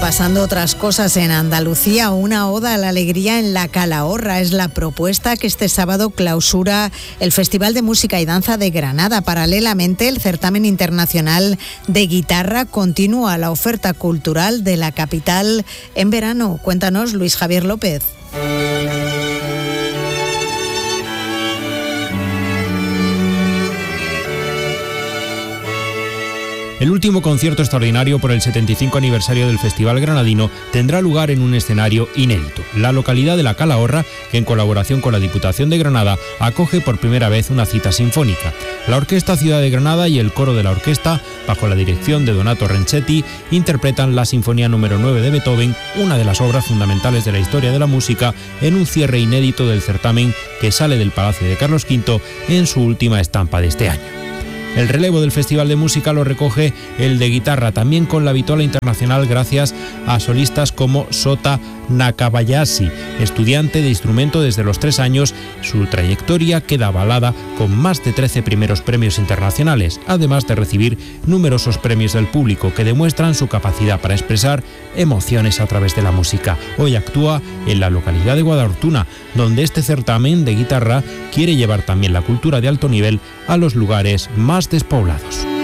Pasando otras cosas en Andalucía, una oda a la alegría en la Calahorra es la propuesta que este sábado clausura el Festival de Música y Danza de Granada. Paralelamente, el certamen internacional de guitarra continúa la oferta cultural de la capital en verano. Cuéntanos, Luis Javier López. El último concierto extraordinario por el 75 aniversario del Festival Granadino tendrá lugar en un escenario inédito, la localidad de La Calahorra, que en colaboración con la Diputación de Granada acoge por primera vez una cita sinfónica. La Orquesta Ciudad de Granada y el coro de la orquesta, bajo la dirección de Donato Renchetti, interpretan la Sinfonía número 9 de Beethoven, una de las obras fundamentales de la historia de la música, en un cierre inédito del certamen que sale del Palacio de Carlos V en su última estampa de este año. El relevo del Festival de Música lo recoge el de guitarra, también con la vitola internacional gracias a solistas como Sota Nakabayashi, estudiante de instrumento desde los 3 años. Su trayectoria queda avalada con más de 13 primeros premios internacionales, además de recibir numerosos premios del público que demuestran su capacidad para expresar emociones a través de la música. Hoy actúa en la localidad de Guadalhortuna, donde este certamen de guitarra quiere llevar también la cultura de alto nivel a los lugares más despoblados.